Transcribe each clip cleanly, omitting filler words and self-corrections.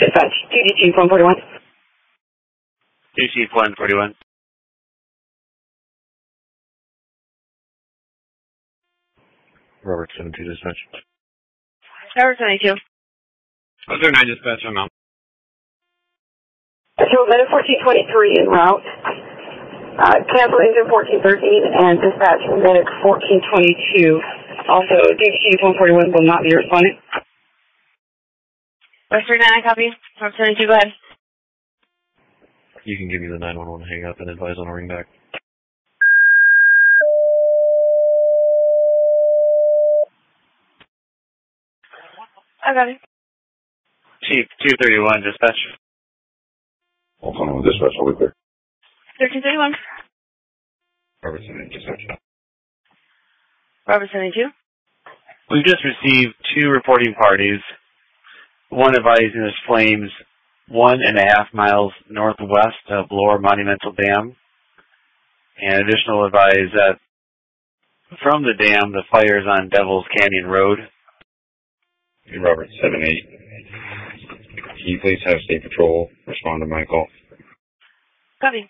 Dispatch, TD Chief 141. TD Chief 141. Robert 72 Dispatch. Robert 72. 09 Dispatch, I'm out. Control Medic 1423 en route. Cancel engine 1413 and dispatch Medic 1422. Also, TD Chief 141 will not be responding. West 39, I copy. Robert 72, go ahead. You can give me the 911 hang up and advise on a ring back. I got it. Chief 231 Dispatch. Hold on with dispatch, I'll be clear. 1331. Robert 72 Dispatch. Robert 72. We've just received 2 reporting parties. One advising there's flames 1.5 miles northwest of Lower Monumental Dam. And additional advise that from the dam, the fire's on Devil's Canyon Road. Hey, Robert 78. Can you please have State Patrol respond to my call? Copy.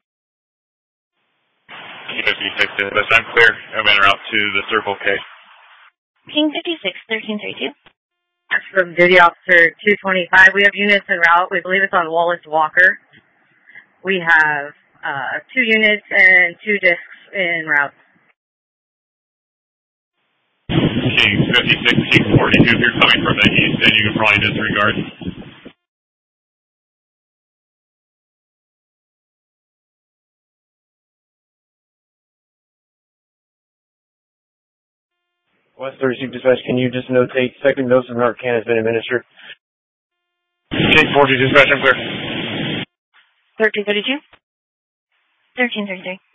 King 56 Dispatch, I'm clear. I'm en route to the Circle K. King 56, 1332. From Duty Officer 225, we have units en route. We believe it's on Wallace Walker. We have 2 units and 2 discs en route. King 56, King 42, if you're coming from the east, then you can probably disregard. West 32 Dispatch, can you just notate second dose of Narcan has been administered? King 42 Dispatch, I'm clear. 1332. 1333.